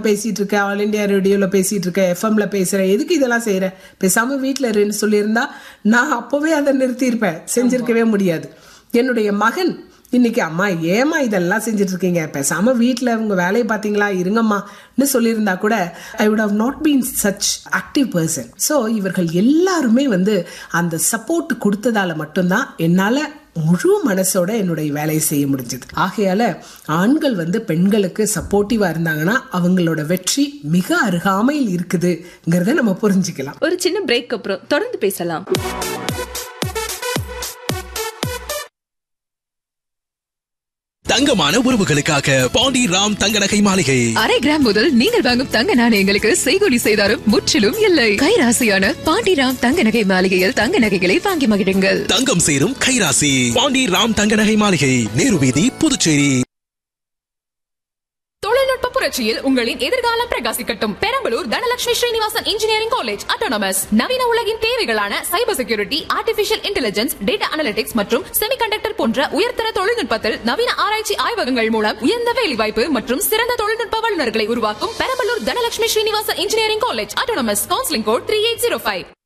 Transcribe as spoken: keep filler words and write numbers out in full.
பேசிட்டு இருக்க, all India ரேடியோல பேசிட்டு இருக்க, எஃப்எம்ல பேசுற, எதுக்கு இதெல்லாம் செய்யற, பேசாம வீட்டுல இருன்னு சொல்லியிருந்தா நான் அப்பவே அதை நிறுத்தியிருப்பேன், செஞ்சிருக்கவே முடியாது. என்னுடைய மகன் இன்னைக்கு அம்மா ஏமா இதெல்லாம் செஞ்சுட்டு இருக்கீங்க, பேசாம வீட்டுல உங்க வேலையை பாத்தீங்களா இருங்கம்மான்னு சொல்லியிருந்தா கூட I would have not been such active person. So இவர்கள் எல்லாருமே வந்து அந்த சப்போர்ட் கொடுத்ததால மட்டும்தான் என்னால முழு மனசோட என்னுடைய வேலையை செய்ய முடிஞ்சது. ஆகையால ஆண்கள் வந்து பெண்களுக்கு சப்போர்ட்டிவா இருந்தாங்கன்னா அவங்களோட வெற்றி மிக அருகாமையில் இருக்குதுங்கிறத நம்ம புரிஞ்சுக்கலாம். ஒரு சின்ன பிரேக் அப்புறம் தொடர்ந்து பேசலாம். தங்கமான உறவுகளுக்காக பாண்டி ராம் தங்க நகை மாளிகை. அரை கிராம் முதல் நீங்கள் வாங்கும் தங்க நாணயங்களுக்கு செய்கூலி செய்தாரும் முற்றிலும் இல்லை. கைராசியான பாண்டி ராம் தங்க நகை மாளிகையில் தங்க நகைகளை வாங்கி மகிழுங்கள். தங்கம் சேரும் கைராசி பாண்டி ராம் தங்க நகை மாளிகை, நேரு வீதி, புதுச்சேரி. தொழில்நுட்ப புரட்சியில் உங்களின் எதிர்காலம் பிரகாசிக்கட்டும். Perambalur Dhanalakshmi Srinivasan engineering college autonomous நவீன உலகின் தேவைகளான cyber security, artificial intelligence, data analytics மற்றும் செமிகண்டக்டர் போன்ற உயர்தர தொழில்நுட்பத்தில் நவீன ஆராய்ச்சி ஆய்வகங்கள் மூலம் உயர்ந்த வேலைவாய்ப்பு மற்றும் சிறந்த தொழில்நுட்ப வல்லுநர்களை உருவாக்கும் Perambalur Dhanalakshmi Srinivasan engineering college autonomous. Counselling code three eight zero five.